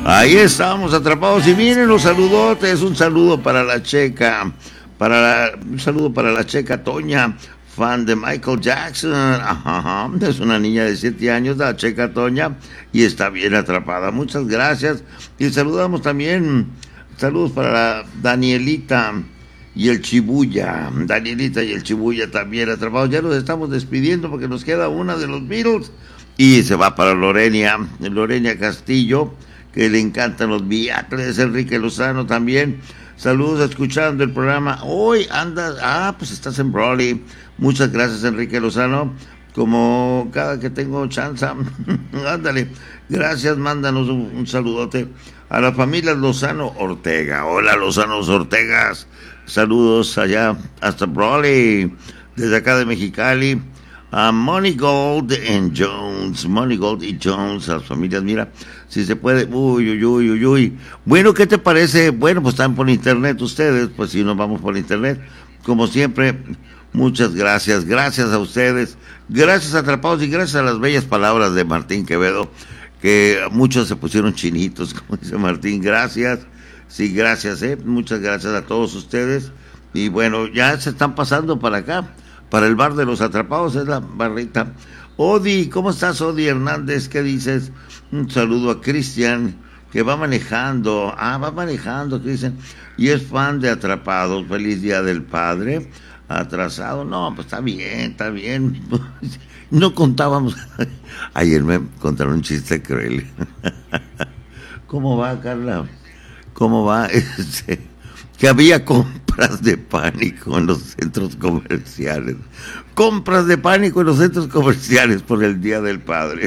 Ahí estamos atrapados y miren los saludotes, un saludo para la Checa, un saludo para la Checa Toña, fan de Michael Jackson. Ajá, es una niña de 7 años, la Checa Toña, y está bien atrapada. Muchas gracias. Y saludamos también, saludos para la Danielita y el Chibuya. Danielita y el Chibuya también atrapados. Ya nos estamos despidiendo porque nos queda una de los Beatles y se va para Lorena Castillo, que le encantan los Beatles. Enrique Lozano también. Saludos, escuchando el programa. Hoy andas, pues estás en Broly. Muchas gracias, Enrique Lozano. Como cada que tengo chance, ándale. Gracias, mándanos un saludote a la familia Lozano Ortega. Hola, Lozanos Ortegas. Saludos allá hasta Broly, desde acá de Mexicali. A Money Gold and Jones, Money Gold y Jones, a las familias, mira, si se puede, uy. Bueno, ¿qué te parece? Bueno, pues están por internet ustedes, pues si nos vamos por internet, como siempre, muchas gracias a ustedes, gracias a Atrapados y gracias a las bellas palabras de Martín Quevedo, que muchos se pusieron chinitos, como dice Martín, gracias, sí, gracias, muchas gracias a todos ustedes, y bueno, ya se están pasando para acá, para el bar de los Atrapados, es la barrita. Odi, ¿cómo estás, Odi Hernández? ¿Qué dices? Un saludo a Cristian, que va manejando, Cristian, y es fan de Atrapados. Feliz Día del Padre. Atrasado, no, pues está bien. No contábamos. Ayer me contaron un chiste cruel. ¿Cómo va, Carla? ¿Cómo va? Que había compras de pánico en los centros comerciales. Compras de pánico en los centros comerciales por el Día del Padre.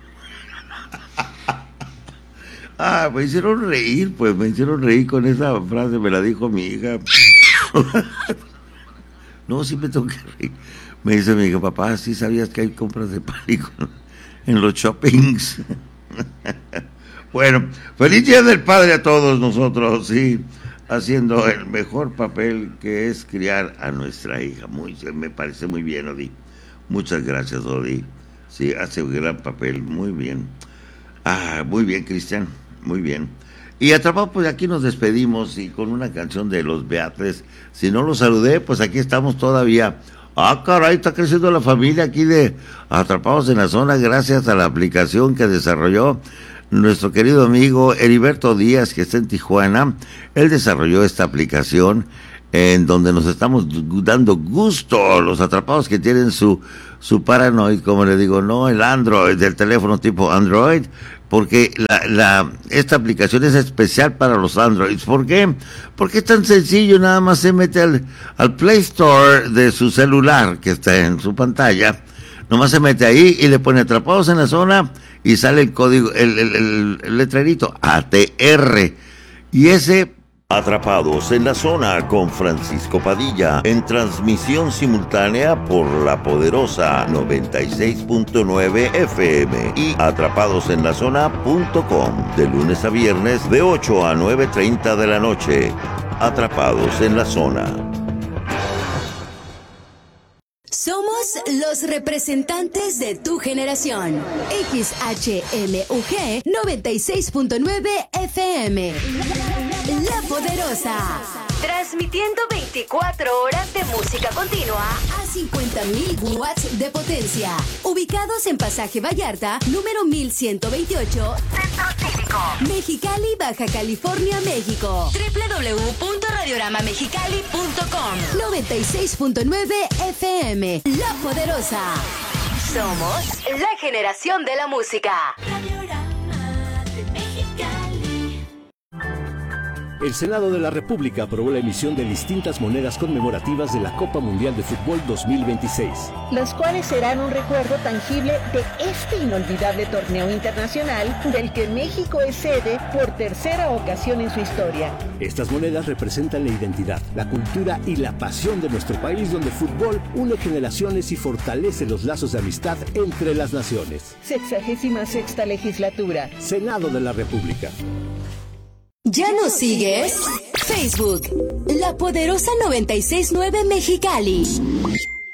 Me hicieron reír con esa frase, me la dijo mi hija. No, sí me tengo que reír. Me dice mi hija, papá, ¿sí sabías que hay compras de pánico en los shoppings? Bueno, feliz Día del Padre a todos nosotros, sí, haciendo el mejor papel, que es criar a nuestra hija. Me parece muy bien, Odi. Muchas gracias, Odi. Sí, hace un gran papel, muy bien. Muy bien, Cristian, muy bien. Y Atrapado, pues aquí nos despedimos y con una canción de los Beatles. Si no los saludé, pues aquí estamos todavía. Caray, está creciendo la familia aquí de Atrapados en la Zona, gracias a la aplicación que desarrolló nuestro querido amigo Heriberto Díaz, que está en Tijuana. Él desarrolló esta aplicación en donde nos estamos dando gusto los atrapados que tienen su Paranoid, como le digo, no el Android, del teléfono tipo Android, porque esta aplicación es especial para los Androids. ¿Por qué? Porque es tan sencillo, nada más se mete al Play Store de su celular, que está en su pantalla, nomás se mete ahí y le pone Atrapados en la Zona y sale el código, el letrerito ATR, y ese Atrapados en la Zona con Francisco Padilla, en transmisión simultánea por la poderosa 96.9 FM y atrapadosenlazona.com, de lunes a viernes de 8 a 9:30 de la noche. Atrapados en la Zona. Somos los representantes de tu generación. XHMUG 96.9 FM. La Poderosa. Transmitiendo 24 horas de música continua a 50.000 watts de potencia. Ubicados en Pasaje Vallarta, número 1128, Centro Cívico, Mexicali, Baja California, México. www.radioramamexicali.com. 96.9 FM. La Poderosa. Somos la generación de la música. El Senado de la República aprobó la emisión de distintas monedas conmemorativas de la Copa Mundial de Fútbol 2026, las cuales serán un recuerdo tangible de este inolvidable torneo internacional del que México es sede por tercera ocasión en su historia. Estas monedas representan la identidad, la cultura y la pasión de nuestro país, donde el fútbol une generaciones y fortalece los lazos de amistad entre las naciones. 66ª legislatura. Senado de la República. ¿Ya nos sigues? Facebook, La Poderosa 96.9 Mexicali.